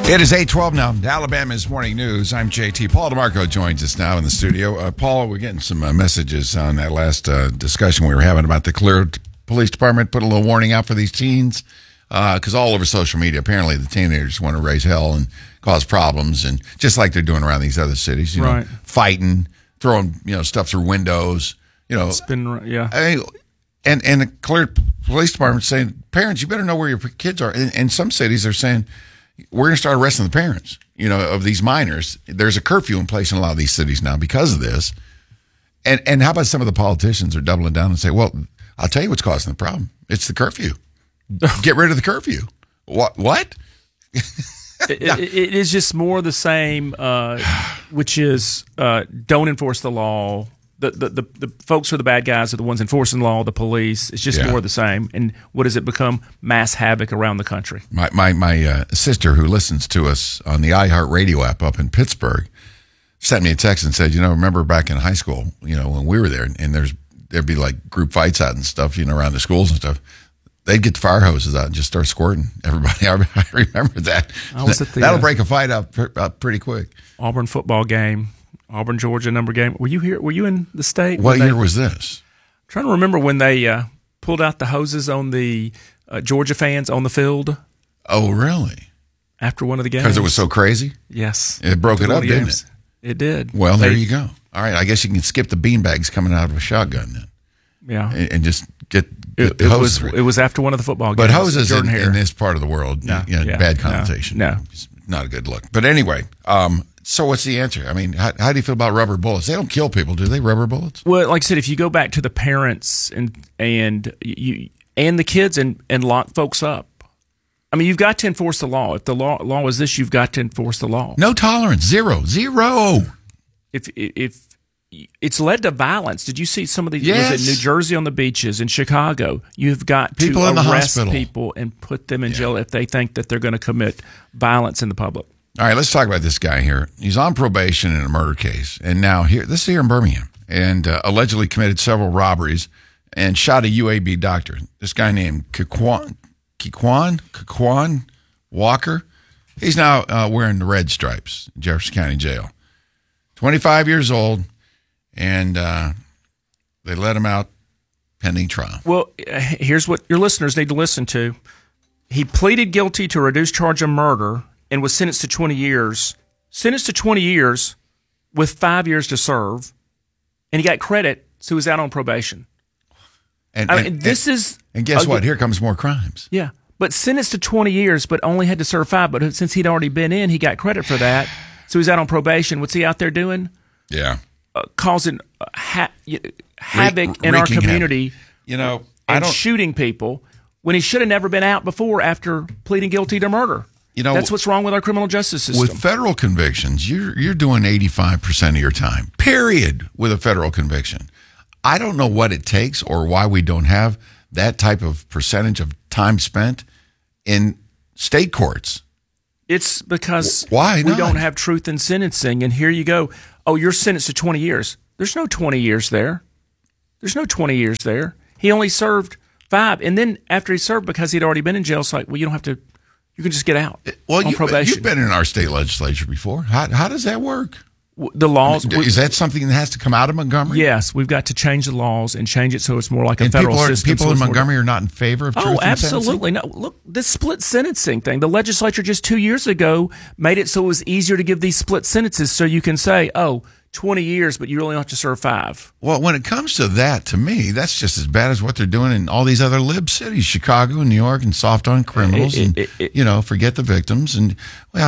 It is 8:12 now. Alabama's Morning News. I'm JT. Paul DeMarco joins us now in the studio. Paul, we're getting some messages on that last discussion we were having about the Clear Police Department. Put a little warning out for these teens because all over social media, apparently the teenagers want to raise hell and cause problems, and just like they're doing around these other cities, you know, fighting, throwing stuff through windows. It's been I mean, and the Clear Police Department saying, parents, you better know where your kids are. In some cities, they're saying, we're going to start arresting the parents, of these minors. There's a curfew in place in a lot of these cities now because of this. And how about some of the politicians are doubling down and say, well, I'll tell you what's causing the problem. It's the curfew. Get rid of the curfew. What? It is just more the same, which is don't enforce the law. The folks who are the bad guys are the ones enforcing the law, the police. It's just more of the same. And what does it become? Mass havoc around the country. My sister, who listens to us on the iHeartRadio app up in Pittsburgh, sent me a text and said, remember back in high school, when we were there, and there'd be like group fights out and stuff, around the schools and stuff. They'd get the fire hoses out and just start squirting everybody. I remember that. That'll break a fight out pretty quick. Auburn football game. Auburn, Georgia number game. Were you here? Were you in the state? What year was this? I'm trying to remember when they pulled out the hoses on the Georgia fans on the field. Oh, really? After one of the games. Because it was so crazy? Yes. It broke it up, didn't it? It did. Well, there you go. All right, I guess you can skip the beanbags coming out of a shotgun then. Yeah. And just get the hoses. It was after one of the football games. But hoses in this part of the world, bad connotation. No. It's not a good look. But anyway, so what's the answer? I mean, how do you feel about rubber bullets? They don't kill people, do they, rubber bullets? Well, like I said, if you go back to the parents and the kids and lock folks up, I mean, you've got to enforce the law. If the law is this, you've got to enforce the law. No tolerance. Zero. If it's led to violence. Did you see some of these? Yes. Was it New Jersey on the beaches, in Chicago? You've got people to in arrest the hospital. people and put them in jail if they think that they're going to commit violence in the public. All right, let's talk about this guy here. He's on probation in a murder case, and now this is here in Birmingham, and allegedly committed several robberies and shot a UAB doctor. This guy named Kekwan Walker. He's now wearing the red stripes in Jefferson County Jail. 25 years old, and they let him out pending trial. Well, here's what your listeners need to listen to. He pleaded guilty to a reduced charge of murder and was sentenced to 20 years. Sentenced to 20 years with 5 years to serve, and he got credit, so he was out on probation. And guess what? Here comes more crimes. Yeah, but sentenced to 20 years, but only had to serve 5. But since he'd already been in, he got credit for that. So he's out on probation. What's he out there doing? Yeah. Causing havoc in our community. Havoc. Shooting people when he should have never been out before after pleading guilty to murder. That's what's wrong with our criminal justice system. With federal convictions, you're doing 85% of your time, period, with a federal conviction. I don't know what it takes or why we don't have that type of percentage of time spent in state courts. It's because we don't have truth in sentencing. And here you go. Oh, you're sentenced to 20 years. There's no 20 years there. He only served 5. And then after he served, because he'd already been in jail, it's like, well, you don't have to, you can just get out on probation. You've been in our state legislature before. How does that work? The laws. Is that something that has to come out of Montgomery? Yes, we've got to change the laws and change it so it's more like a federal system. People in Montgomery are not in favor of truth in absolutely. sentencing? No, look, this split sentencing thing. The legislature just 2 years ago made it so it was easier to give these split sentences so you can say, 20 years, but you only have to serve 5. Well, when it comes to that, to me, that's just as bad as what they're doing in all these other lib cities, Chicago and New York, and soft on criminals, forget the victims. And,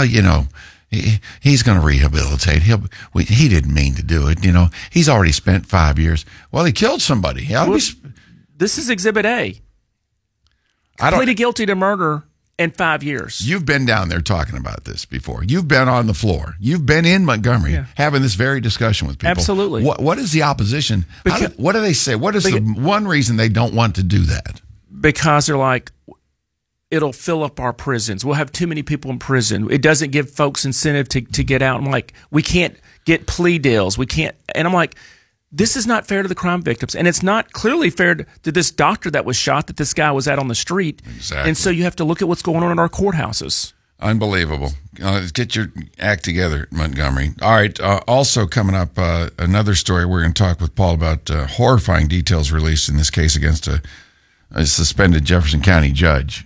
he's going to rehabilitate. He didn't mean to do it. He's already spent 5 years. Well, he killed somebody. This is Exhibit A. Pleaded guilty to murder in 5 years. You've been down there talking about this before. You've been on the floor. You've been in Montgomery having this very discussion with people. Absolutely. What is the opposition? What do they say? What is the one reason they don't want to do that? Because they're like, it'll fill up our prisons. We'll have too many people in prison. It doesn't give folks incentive to get out. I'm like, we can't get plea deals. We can't. And I'm like, this is not fair to the crime victims. And it's not clearly fair to this doctor that was shot, that this guy was out on the street. Exactly. And so you have to look at what's going on in our courthouses. Unbelievable. Get your act together, Montgomery. All right. Also coming up, another story. We're going to talk with Paul about horrifying details released in this case against a suspended Jefferson County judge.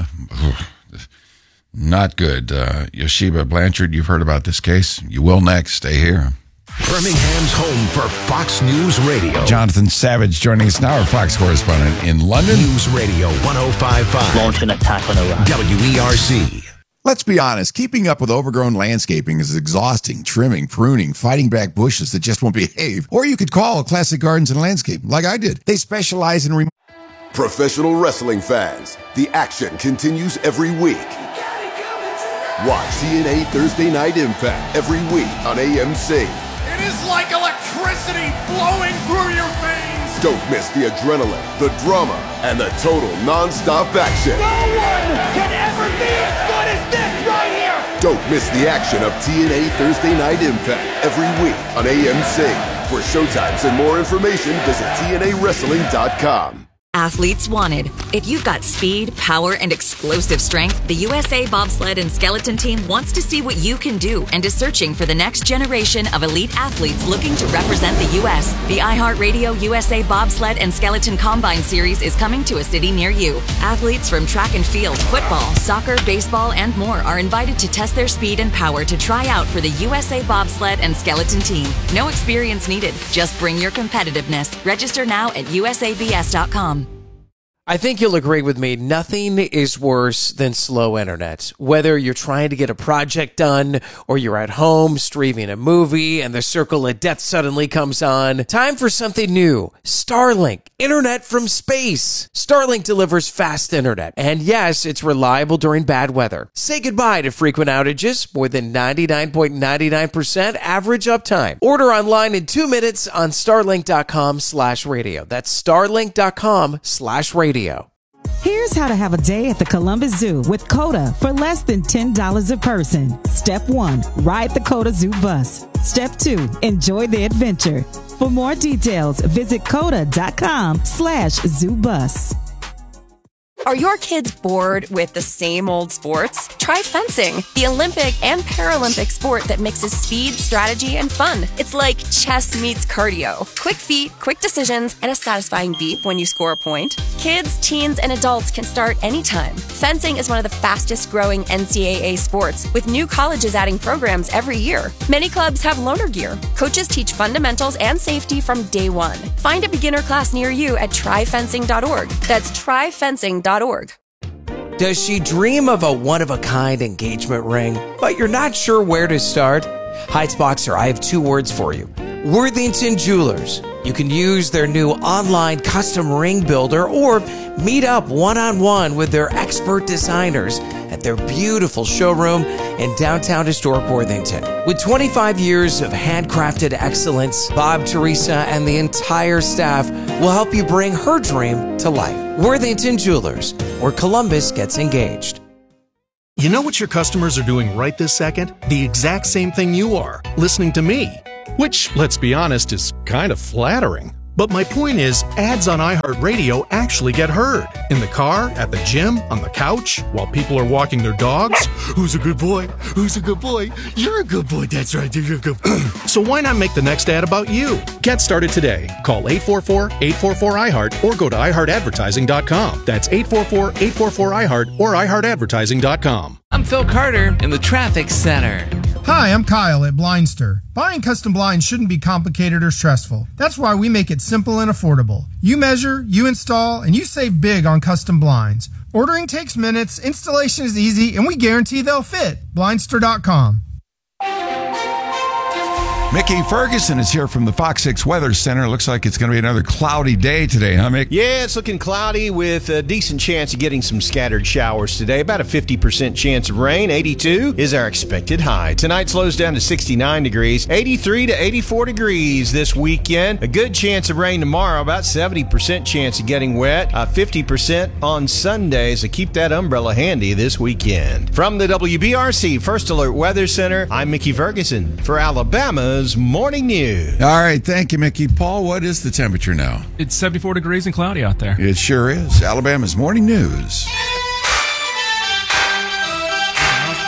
Not good. Yoshiba Blanchard, you've heard about this case. You will next. Stay here. Birmingham's home for Fox News Radio. Jonathan Savage joining us now, our Fox correspondent in London. News Radio 105.5. Launch an attack on Iraq. WERC. Let's be honest, keeping up with overgrown landscaping is exhausting. Trimming, pruning, fighting back bushes that just won't behave. Or you could call Classic Gardens and Landscape, like I did. They specialize in Professional wrestling fans, the action continues every week. Watch TNA Thursday Night Impact every week on AMC. It is like electricity flowing through your veins. Don't miss the adrenaline, the drama, and the total non-stop action. No one can ever be as good as this right here. Don't miss the action of TNA Thursday Night Impact every week on AMC. For showtimes and more information, visit TNAWrestling.com. Athletes wanted. If you've got speed, power, and explosive strength, the USA Bobsled and Skeleton Team wants to see what you can do and is searching for the next generation of elite athletes looking to represent the U.S. The iHeartRadio USA Bobsled and Skeleton Combine Series is coming to a city near you. Athletes from track and field, football, soccer, baseball, and more are invited to test their speed and power to try out for the USA Bobsled and Skeleton Team. No experience needed. Just bring your competitiveness. Register now at usabs.com. I think you'll agree with me, nothing is worse than slow internet. Whether you're trying to get a project done or you're at home streaming a movie and the circle of death suddenly comes on, time for something new. Starlink, internet from space. Starlink delivers fast internet. And yes, it's reliable during bad weather. Say goodbye to frequent outages, more than 99.99% average uptime. Order online in 2 minutes on starlink.com/radio. That's starlink.com/radio. Here's how to have a day at the Columbus Zoo with CODA for less than $10 a person. Step 1, ride the CODA Zoo bus. Step 2, enjoy the adventure. For more details, visit coda.com/zoobus. Are your kids bored with the same old sports? Try fencing, the Olympic and Paralympic sport that mixes speed, strategy, and fun. It's like chess meets cardio. Quick feet, quick decisions, and a satisfying beep when you score a point. Kids, teens, and adults can start anytime. Fencing is one of the fastest growing NCAA sports, with new colleges adding programs every year. Many clubs have loaner gear. Coaches teach fundamentals and safety from day one. Find a beginner class near you at tryfencing.org. That's tryfencing.org. Does she dream of a one-of-a-kind engagement ring, but you're not sure where to start? Heights Boxer, I have 2 words for you. Worthington Jewelers. You can use their new online custom ring builder or meet up one-on-one with their expert designers at their beautiful showroom in downtown historic Worthington. With 25 years of handcrafted excellence, Bob, Teresa, and the entire staff will help you bring her dream to life. Worthington Jewelers, where Columbus gets engaged. You know what your customers are doing right this second? The exact same thing you are, listening to me. Which, let's be honest, is kind of flattering. But my point is, ads on iHeartRadio actually get heard. In the car, at the gym, on the couch, while people are walking their dogs. Who's a good boy? Who's a good boy? You're a good boy, that's right, you're a good boy. So why not make the next ad about you? Get started today. Call 844-844-iHeart or go to iHeartAdvertising.com. That's 844-844-iHeart or iHeartAdvertising.com. I'm Phil Carter in the Traffic Center. Hi, I'm Kyle at Blindster. Buying custom blinds shouldn't be complicated or stressful. That's why we make it simple and affordable. You measure, you install, and you save big on custom blinds. Ordering takes minutes, installation is easy, and we guarantee they'll fit. Blindster.com. Mickey Ferguson is here from the Fox 6 Weather Center. Looks like it's going to be another cloudy day today, huh, Mick? Yeah, it's looking cloudy with a decent chance of getting some scattered showers today. About a 50% chance of rain. 82 is our expected high. Tonight slows down to 69 degrees. 83 to 84 degrees this weekend. A good chance of rain tomorrow. About 70% chance of getting wet. 50% on Sunday, so keep that umbrella handy this weekend. From the WBRC First Alert Weather Center, I'm Mickey Ferguson for Alabama's Morning News. All right, thank you, Mickey. Paul, what is the temperature now? It's 74 degrees and cloudy out there. It sure is. Alabama's Morning News.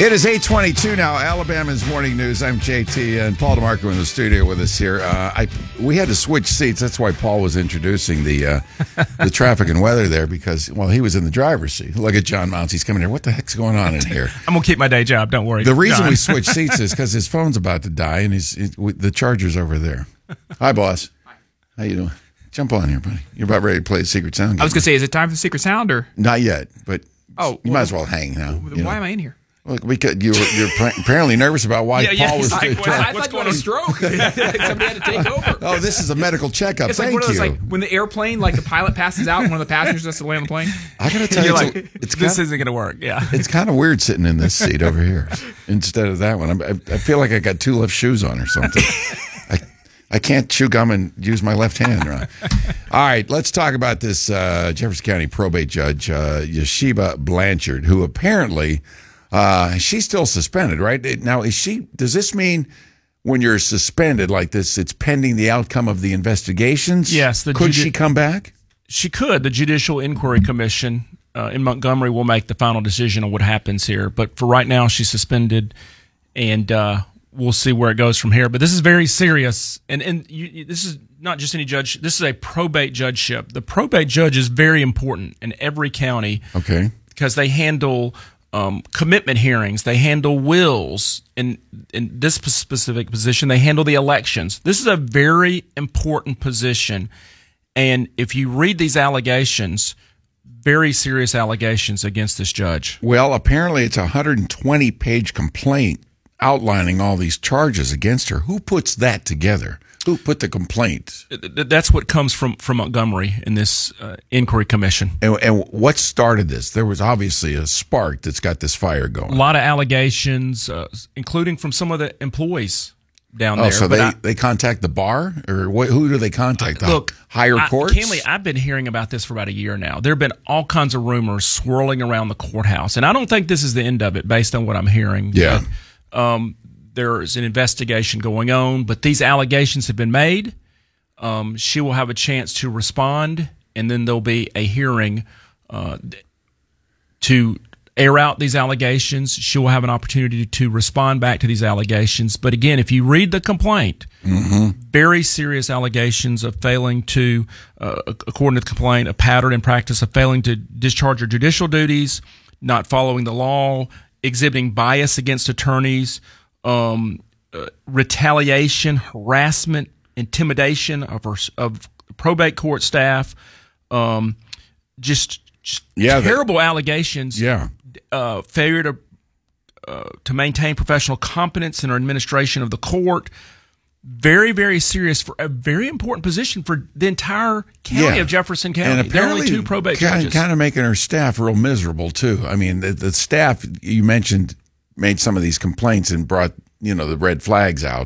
It is 8:22 now. Alabama's Morning News. I'm JT, and Paul DeMarco in the studio with us here. We had to switch seats. That's why Paul was introducing the traffic and weather there, because, well, he was in the driver's seat. Look at John Mounts. He's coming here. What the heck's going on in here? I'm going to keep my day job. Don't worry. The reason John. we switched seats is because his phone's about to die, and the charger's over there. Hi, boss. Hi. How you doing? Jump on here, buddy. You're about ready to play the Secret Sound game. I was going to say, is it time for the Secret Sound, or? Not yet, but you might as well hang now. Why am I in here? Look, you're apparently nervous about why Paul was. I thought you had a stroke. Somebody had to take over. Oh, this is a medical checkup. It's Thank like one of those, you. like when the airplane, like the pilot passes out and one of the passengers has to lay on the plane. I got to tell you, this isn't going to work. Yeah, it's kind of weird sitting in this seat over here instead of that one. I feel like I got two left shoes on or something. I can't chew gum and use my left hand. Right? All right, let's talk about this Jefferson County probate judge, Yeshiba Blanchard, who apparently. She's still suspended, right? Now, does this mean when you're suspended like this, it's pending the outcome of the investigations? Yes. Could she come back? She could. The Judicial Inquiry Commission in Montgomery will make the final decision on what happens here. But for right now, she's suspended, and we'll see where it goes from here. But this is very serious. And this is not just any judge. This is a probate judgeship. The probate judge is very important in every county. Okay. Because they handle commitment hearings, they handle wills. In this specific position, they handle the elections. This is a very important position, and if you read these allegations, very serious allegations against this judge. Well, apparently it's a 120-page complaint outlining all these charges against her. Who puts that together? Who put the complaint? That's what comes from Montgomery in this inquiry commission. And what started this? There was obviously a spark that's got this fire going. A lot of allegations, including from some of the employees down there. So they contact the bar? Or who do they contact? Higher courts? Candidly, I've been hearing about this for about a year now. There have been all kinds of rumors swirling around the courthouse. And I don't think this is the end of it based on what I'm hearing. Yeah. But, there is an investigation going on, but these allegations have been made. She will have a chance to respond, and then there'll be a hearing to air out these allegations. She will have an opportunity to respond back to these allegations. But again, if you read the complaint, very serious allegations of failing to, according to the complaint, a pattern and practice of failing to discharge her judicial duties, not following the law, exhibiting bias against attorneys, retaliation, harassment, intimidation of probate court staff, just terrible allegations. Yeah, failure to maintain professional competence in her administration of the court. Very, very serious for a very important position for the entire county of Jefferson County. And there are only two probate judges. Kind of making her staff real miserable too. I mean, the staff you mentioned made some of these complaints and brought the red flags out.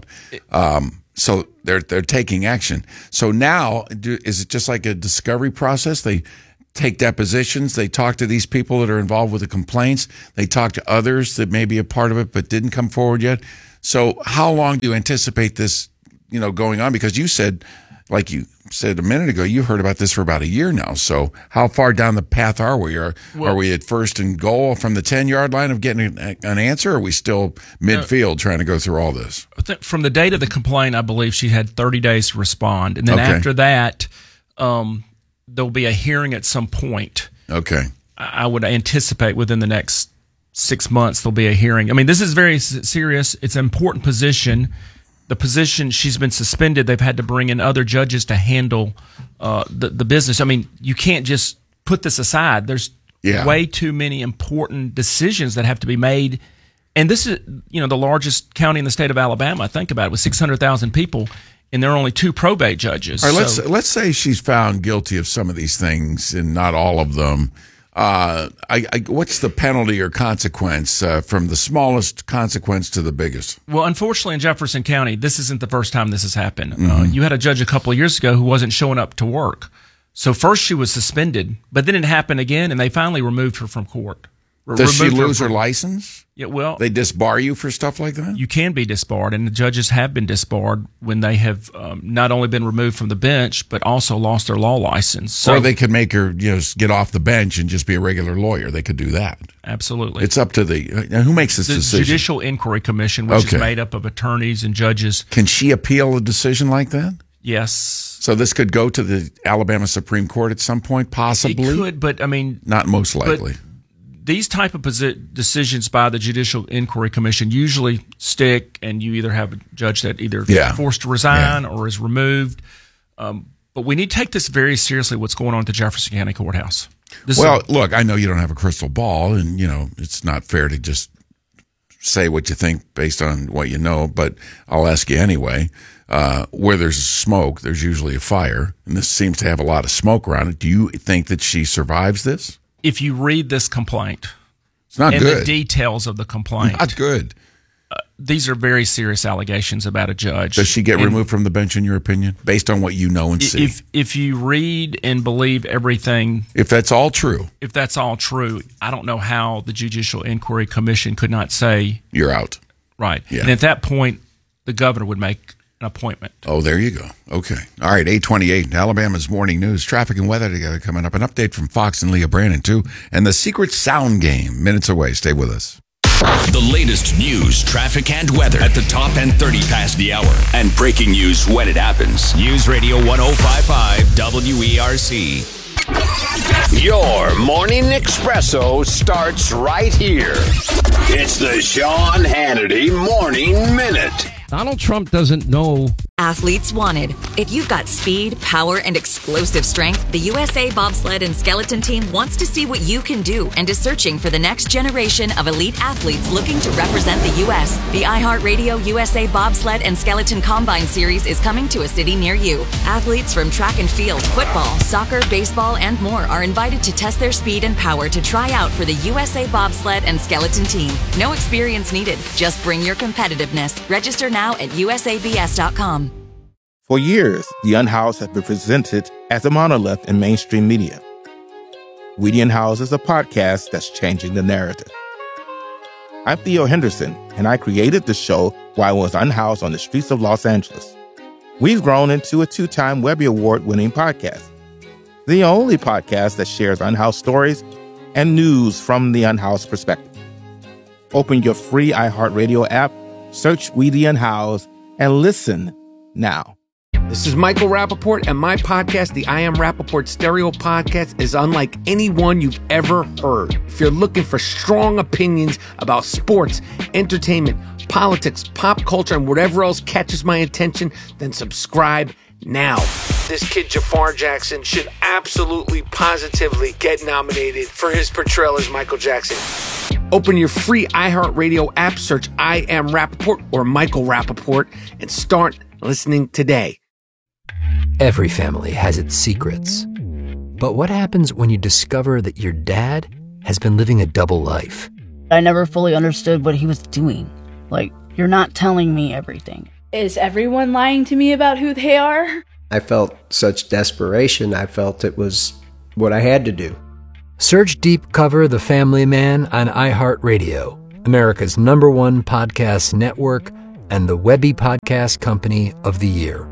So they're taking action. So now, is it just like a discovery process? They take depositions. They talk to these people that are involved with the complaints. They talk to others that may be a part of it but didn't come forward yet. So how long do you anticipate this, going on? Because you said, like you said a minute ago, you heard about this for about a year now. So how far down the path are we? Are we at first and goal from the 10-yard line of getting an answer? Or are we still midfield trying to go through all this? From the date of the complaint, I believe she had 30 days to respond. And then after that, there'll be a hearing at some point. Okay. I would anticipate within the next 6 months there'll be a hearing. I mean, this is very serious. It's an important position. The position, she's been suspended. They've had to bring in other judges to handle the business. I mean, you can't just put this aside. There's way too many important decisions that have to be made. And this is, the largest county in the state of Alabama. Think about it, with 600,000 people, and there are only two probate judges. All right, let's say she's found guilty of some of these things and not all of them. What's the penalty or consequence from the smallest consequence to the biggest? Well, unfortunately, in Jefferson County, this isn't the first time this has happened. You had a judge a couple of years ago who wasn't showing up to work. So first she was suspended, but then it happened again, and they finally removed her from court. Does she lose her license? Yeah, well, they disbar you for stuff like that? You can be disbarred, and the judges have been disbarred when they have not only been removed from the bench, but also lost their law license. So, or they could make her get off the bench and just be a regular lawyer. They could do that. Absolutely. It's up to who makes this the decision? Judicial Inquiry Commission, which Okay. is made up of attorneys and judges. Can she appeal a decision like that? Yes. So this could go to the Alabama Supreme Court at some point, possibly? It could, but I mean... Not most likely. These type of decisions by the Judicial Inquiry Commission usually stick, and you either have a judge that either forced to resign or is removed. But we need to take this very seriously, what's going on at the Jefferson County Courthouse. Look, I know you don't have a crystal ball, and, it's not fair to just say what you think based on what you know, but I'll ask you anyway. Where there's smoke, there's usually a fire, and this seems to have a lot of smoke around it. Do you think that she survives this? If you read this complaint, it's not and good. The details of the complaint, not good. These are very serious allegations about a judge. Does she get removed from the bench, in your opinion, based on what you know and see? If you read and believe everything, if that's all true, I don't know how the Judicial Inquiry Commission could not say you're out. Right, yeah. And at that point, the governor would make an appointment. Oh, there you go. Okay. All right, 8:28, Alabama's Morning News. Traffic and weather together coming up. An update from Fox and Leah Brandon, too. And the Secret Sound Game, minutes away. Stay with us. The latest news, traffic, and weather at the top and 30 past the hour. And breaking news when it happens. News Radio 105.5 WERC. Your morning espresso starts right here. It's the Sean Hannity Morning Minute. Donald Trump doesn't know. Athletes wanted. If you've got speed, power, and explosive strength, the USA Bobsled and Skeleton Team wants to see what you can do and is searching for the next generation of elite athletes looking to represent the U.S. The iHeartRadio USA Bobsled and Skeleton Combine Series is coming to a city near you. Athletes from track and field, football, soccer, baseball, and more are invited to test their speed and power to try out for the USA Bobsled and Skeleton Team. No experience needed. Just bring your competitiveness. Register now at usabs.com. For years, The Unhoused has been presented as a monolith in mainstream media. We The Unhoused is a podcast that's changing the narrative. I'm Theo Henderson, and I created the show while I was unhoused on the streets of Los Angeles. We've grown into a 2-time Webby Award-winning podcast. The only podcast that shares unhoused stories and news from the unhoused perspective. Open your free iHeartRadio app, search We The Unhoused, and listen now. This is Michael Rappaport, and my podcast, the I Am Rappaport Stereo Podcast, is unlike any one you've ever heard. If you're looking for strong opinions about sports, entertainment, politics, pop culture, and whatever else catches my attention, then subscribe now. This kid, Jafar Jackson, should absolutely, positively get nominated for his portrayal as Michael Jackson. Open your free iHeartRadio app, search I Am Rappaport or Michael Rappaport, and start listening today. Every family has its secrets. But what happens when you discover that your dad has been living a double life? I never fully understood what he was doing. Like, you're not telling me everything. Is everyone lying to me about who they are? I felt such desperation. I felt it was what I had to do. Search Deep Cover The Family Man on iHeartRadio, America's #1 podcast network and the Webby Podcast Company of the Year.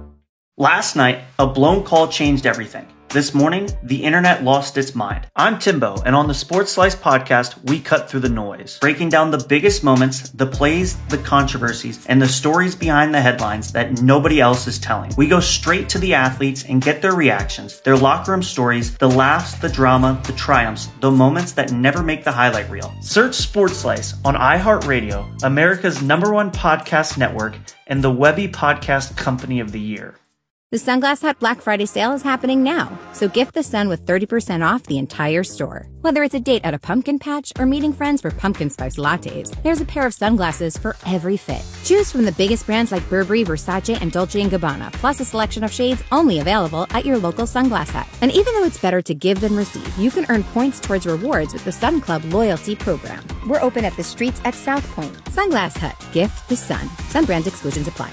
Last night, a blown call changed everything. This morning, the internet lost its mind. I'm Timbo, and on the Sports Slice podcast, we cut through the noise, breaking down the biggest moments, the plays, the controversies, and the stories behind the headlines that nobody else is telling. We go straight to the athletes and get their reactions, their locker room stories, the laughs, the drama, the triumphs, the moments that never make the highlight reel. Search Sports Slice on iHeartRadio, America's #1 podcast network, and the Webby Podcast Company of the Year. The Sunglass Hut Black Friday sale is happening now, so gift the sun with 30% off the entire store. Whether it's a date at a pumpkin patch or meeting friends for pumpkin spice lattes, there's a pair of sunglasses for every fit. Choose from the biggest brands like Burberry, Versace, and Dolce & Gabbana, plus a selection of shades only available at your local Sunglass Hut. And even though it's better to give than receive, you can earn points towards rewards with the Sun Club loyalty program. We're open at the streets at South Point. Sunglass Hut. Gift the sun. Some brand exclusions apply.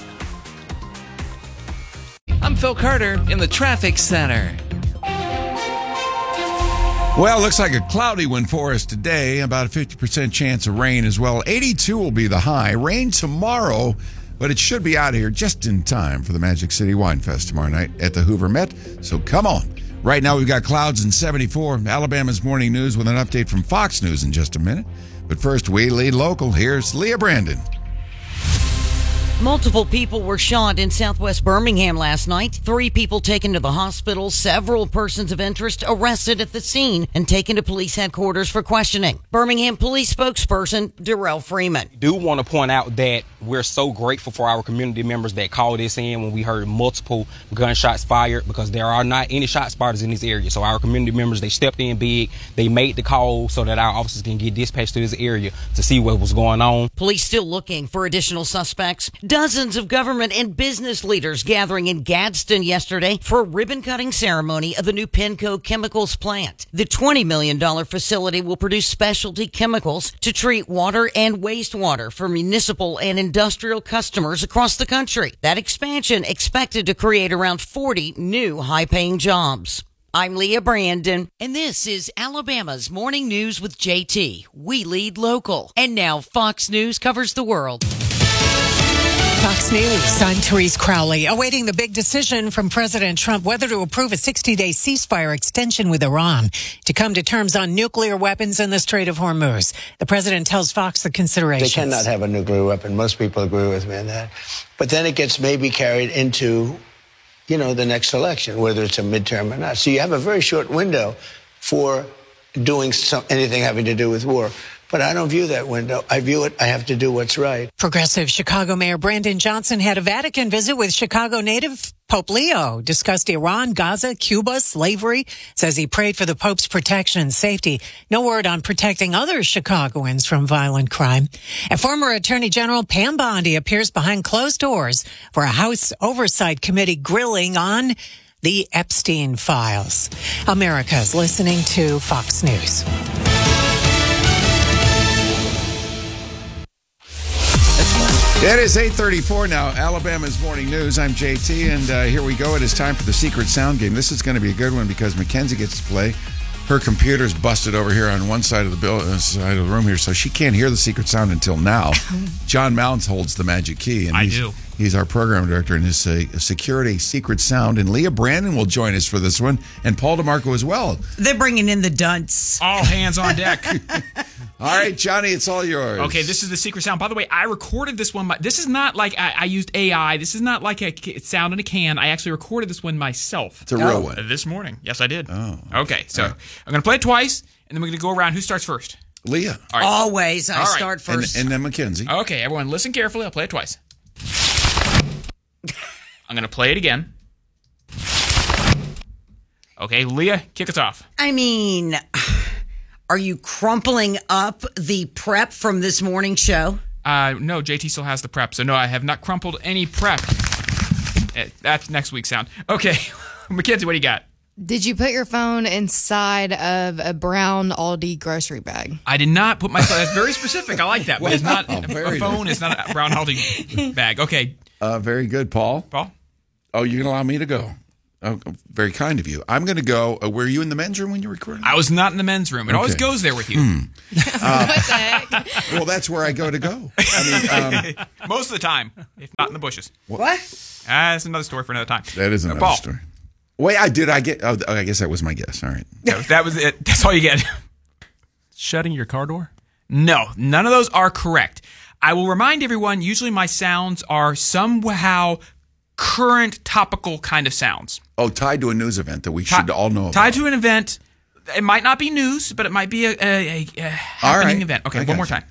I'm Phil Carter in the Traffic Center. Well, looks like a cloudy one for us today. About a 50% chance of rain as well. 82 will be the high. Rain tomorrow, but it should be out of here just in time for the Magic City Wine Fest tomorrow night at the Hoover Met. So come on. Right now, we've got clouds and 74. Alabama's morning news with an update from Fox News in just a minute. But first, we lead local. Here's Leah Brandon. Multiple people were shot in southwest Birmingham last night. 3 people taken to the hospital, several persons of interest arrested at the scene and taken to police headquarters for questioning. Birmingham police spokesperson Darrell Freeman. I do want to point out that we're so grateful for our community members that called us in when we heard multiple gunshots fired, because there are not any shot spotters in this area. So our community members, they stepped in big. They made the call so that our officers can get dispatched to this area to see what was going on. Police still looking for additional suspects. Dozens of government and business leaders gathering in Gadsden yesterday for a ribbon-cutting ceremony of the new Penco Chemicals plant. The $20 million facility will produce specialty chemicals to treat water and wastewater for municipal and industrial customers across the country. That expansion expected to create around 40 new high-paying jobs. I'm Leah Brandon, and this is Alabama's Morning News with JT. We lead local. And now Fox News covers the world. Fox News. I'm Therese Crowley. Awaiting the big decision from President Trump whether to approve a 60-day ceasefire extension with Iran to come to terms on nuclear weapons in the Strait of Hormuz. The president tells Fox the considerations. They cannot have a nuclear weapon. Most people agree with me on that. But then it gets maybe carried into, the next election, whether it's a midterm or not. So you have a very short window for doing anything having to do with war. But I don't view that window. I view it, I have to do what's right. Progressive Chicago Mayor Brandon Johnson had a Vatican visit with Chicago native Pope Leo, discussed Iran, Gaza, Cuba, slavery, says he prayed for the Pope's protection and safety. No word on protecting other Chicagoans from violent crime. And former Attorney General Pam Bondi appears behind closed doors for a House Oversight Committee grilling on the Epstein files. America's listening to Fox News. It is 8:34 now. Alabama's morning news. I'm JT, and here we go. It is time for the secret sound game. This is going to be a good one because Mackenzie gets to play. Her computer's busted over here on one side of the side of the room here, so she can't hear the secret sound until now. John Mounds holds the magic key, and he's our program director, and his security secret sound. And Leah Brandon will join us for this one, and Paul DeMarco as well. They're bringing in the dunce. All hands on deck. All right, Johnny, it's all yours. Okay, this is the secret sound. By the way, I recorded this one. This is not like I used AI. This is not like a sound in a can. I actually recorded this one myself. It's a real one. This morning. Yes, I did. Oh. Okay, so I'm going to play it twice, and then we're going to go around. Who starts first? Leah. All right. Always, I start first. And then Mackenzie. Okay, everyone, listen carefully. I'll play it twice. I'm going to play it again. Okay, Leah, kick us off. I mean, are you crumpling up the prep from this morning show? No, JT still has the prep, so no, I have not crumpled any prep. That's next week's sound. Okay, Mackenzie, what do you got? Did you put your phone inside of a brown Aldi grocery bag? I did not put my phone. That's very specific. I like that. But it's not a phone. It's not a brown Aldi bag. Okay. Very good, Paul. Paul? Oh, you're going to allow me to go. Oh, very kind of you. I'm going to go. Were you in the men's room when you recorded? I was not in the men's room. It always goes there with you. What the heck? Well, that's where I go to go. I mean, most of the time, if not in the bushes. What? That's another story for another time. That is another Paul. story. Wait, I get. Oh, I guess that was my guess. All right. That was it. That's all you get. Shutting your car door? No, none of those are correct. I will remind everyone, usually my sounds are somehow current, topical kind of sounds. Oh, tied to a news event that we should all know about. Tied to an event. It might not be news, but it might be a happening event. Okay, one more time.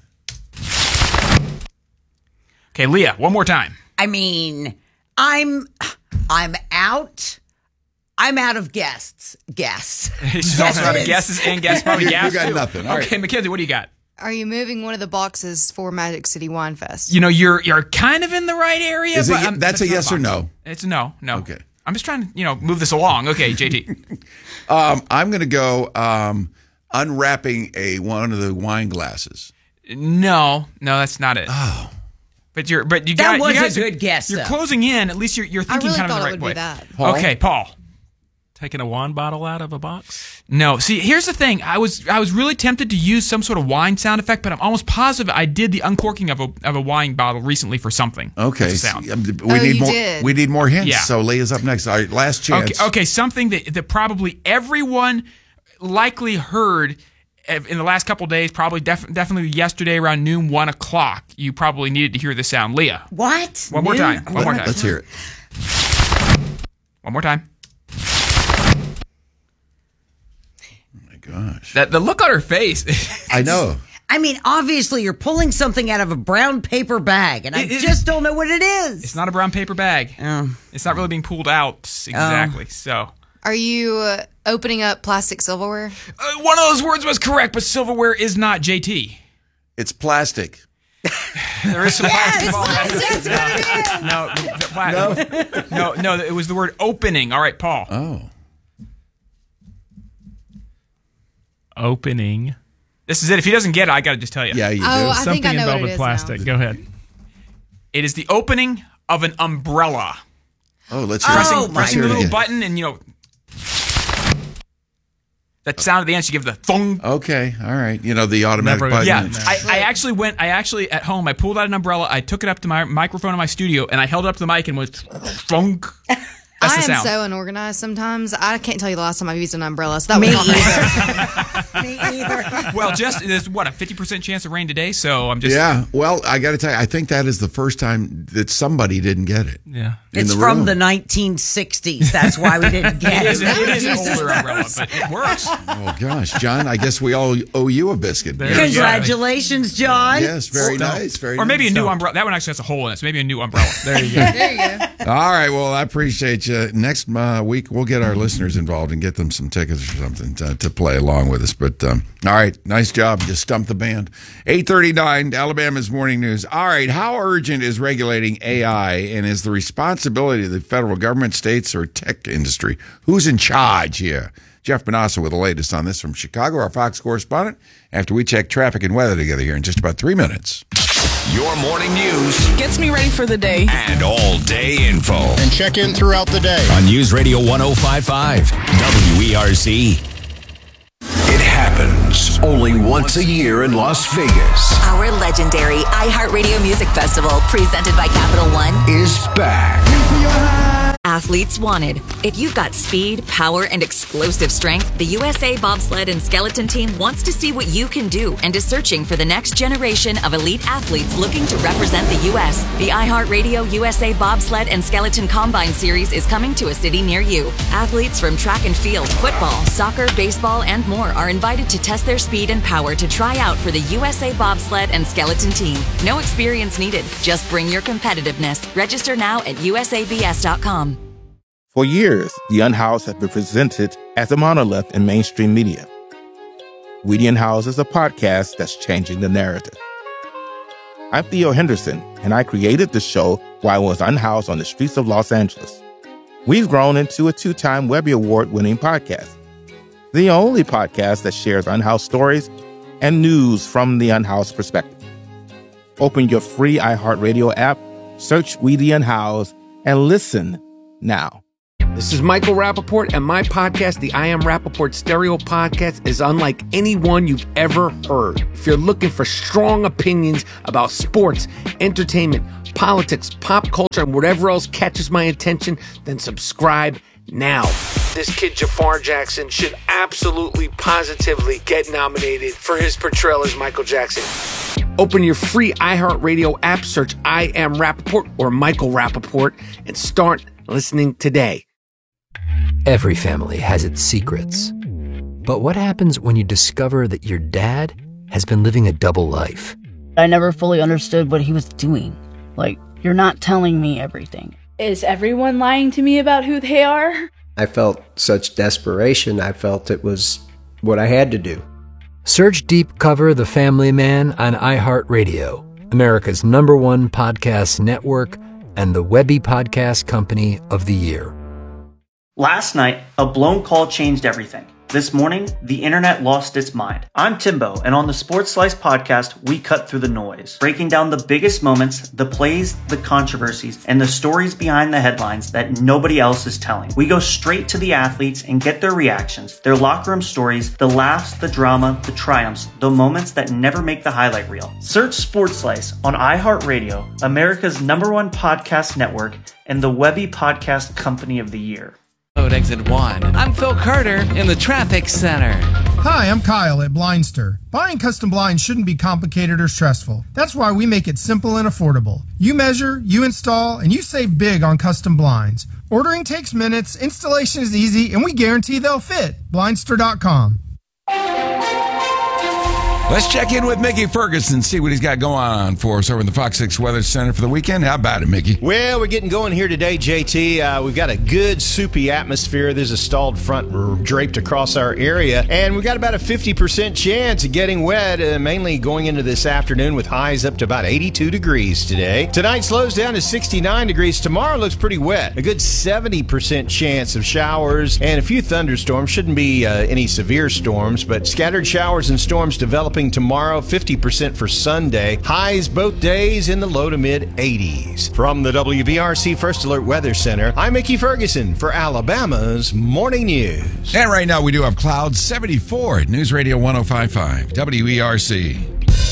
Okay, Leah, one more time. I mean, I'm out. I'm out of guests. She's also out of guesses and guests. Probably gas. You got nothing. All okay, right. Mackenzie, what do you got? Are you moving one of the boxes for Magic City Wine Fest? You know, you're kind of in the right area. Is it, that's a yes or no? It's a no. Okay. I'm just trying to, move this along. Okay, JT. I'm going to go unwrapping one of the wine glasses. No, that's not it. Oh. But you got that was a good guess. You're though. closing in. At least you're thinking I really kind of thought in the it right would way. be that. Paul? Okay, Paul. Taking a wine bottle out of a box? No. See, here's the thing. I was really tempted to use some sort of wine sound effect, but I'm almost positive I did the uncorking of a wine bottle recently for something. Okay. As a sound. We need more hints. Yeah. So Leah's up next. All right, last chance. Okay, something that probably everyone likely heard in the last couple of days, probably definitely yesterday around noon, 1 o'clock. You probably needed to hear this sound. Leah. What? One more time. Let's hear it. One more time. Gosh. The look on her face. I know. I mean, obviously you're pulling something out of a brown paper bag, and I just don't know what it is. It's not a brown paper bag. It's not really being pulled out exactly. So, are you opening up plastic silverware? One of those words was correct, but silverware is not, JT. It's plastic. There is some plastic involved. No, it was the word opening. All right, Paul. Oh. Opening. This is it. If he doesn't get it, I got to just tell you. Yeah, you do. I think I know what it is plastic. now. Go ahead. It is the opening of an umbrella. Oh, let's hear it. Pressing the little button and, that sound at the end, you give the thong. Okay, all right. The automatic button. Yeah, I actually at home, I pulled out an umbrella, I took it up to my microphone in my studio, and I held it up to the mic and went thong. That's I the am sound. so unorganized sometimes. I can't tell you the last time I've used an umbrella, so that was not Me either. Well, there's a 50% chance of rain today, so I'm just... Yeah, well, I got to tell you, I think that is the first time that somebody didn't get it. Yeah. It's from the 1960s. That's why we didn't get it. It is an older umbrella, but it works. Oh, gosh, John, I guess we all owe you a biscuit. Congratulations, John. Yes, very nice. Or maybe a new umbrella. That one actually has a hole in it, so maybe a new umbrella. There you go. There you go. All right, well, I appreciate you. Next week, we'll get our listeners involved and get them some tickets or something to play along with us. But, all right, nice job. Just stumped the band. 8:39, Alabama's Morning News. All right, how urgent is regulating AI, and is the responsibility of the federal government, states, or tech industry? Who's in charge here? Jeff Benassa with the latest on this from Chicago, our Fox correspondent, after we check traffic and weather together here in just about 3 minutes. Your morning news gets me ready for the day. And all-day info. And check in throughout the day. On News Radio 105.5, WERC. It happens only once a year in Las Vegas. Our legendary iHeartRadio Music Festival, presented by Capital One, is back. Athletes wanted. If you've got speed, power, and explosive strength, the USA Bobsled and Skeleton Team wants to see what you can do and is searching for the next generation of elite athletes looking to represent the U.S. The iHeartRadio USA Bobsled and Skeleton Combine Series is coming to a city near you. Athletes from track and field, football, soccer, baseball, and more are invited to test their speed and power to try out for the USA Bobsled and Skeleton Team. No experience needed. Just bring your competitiveness. Register now at usabs.com. For years, The Unhoused has been presented as a monolith in mainstream media. We the Unhoused is a podcast that's changing the narrative. I'm Theo Henderson, and I created the show while I was unhoused on the streets of Los Angeles. We've grown into a 2-time Webby Award-winning podcast, the only podcast that shares unhoused stories and news from the unhoused perspective. Open your free iHeartRadio app, search We the Unhoused, and listen now. This is Michael Rappaport, and my podcast, the I Am Rappaport Stereo Podcast, is unlike any one you've ever heard. If you're looking for strong opinions about sports, entertainment, politics, pop culture, and whatever else catches my attention, then subscribe now. This kid, Jafar Jackson, should absolutely, positively get nominated for his portrayal as Michael Jackson. Open your free iHeartRadio app, search I Am Rappaport or Michael Rappaport, and start listening today. Every family has its secrets. But what happens when you discover that your dad has been living a double life? I never fully understood what he was doing. Like, you're not telling me everything. Is everyone lying to me about who they are? I felt such desperation. I felt it was what I had to do. Search Deep Cover The Family Man on iHeartRadio, America's #1 podcast network and the Webby Podcast Company of the Year. Last night, a blown call changed everything. This morning, the internet lost its mind. I'm Timbo, and on the Sports Slice podcast, we cut through the noise, breaking down the biggest moments, the plays, the controversies, and the stories behind the headlines that nobody else is telling. We go straight to the athletes and get their reactions, their locker room stories, the laughs, the drama, the triumphs, the moments that never make the highlight reel. Search Sports Slice on iHeartRadio, America's #1 podcast network, and the Webby Podcast Company of the Year. Exit 1. I'm Phil Carter in the traffic center. Hi, I'm Kyle at Blindster. Buying custom blinds shouldn't be complicated or stressful. That's why we make it simple and affordable. You measure, you install, and you save big on custom blinds. Ordering takes minutes, installation is easy, and we guarantee they'll fit. Blindster.com. Let's check in with Mickey Ferguson, see what he's got going on for us over in the Fox 6 Weather Center for the weekend. How about it, Mickey? Well, we're getting going here today, JT. We've got a good soupy atmosphere. There's a stalled front draped across our area, and we've got about a 50% chance of getting wet, mainly going into this afternoon with highs up to about 82 degrees today. Tonight slows down to 69 degrees. Tomorrow looks pretty wet. A good 70% chance of showers and a few thunderstorms. Shouldn't be any severe storms, but scattered showers and storms developing tomorrow, 50% for Sunday. Highs both days in the low to mid 80s. From the WBRC First Alert Weather Center, I'm Mickey Ferguson for Alabama's Morning News. And right now we do have clouds, 74 at News Radio 105.5 WERC.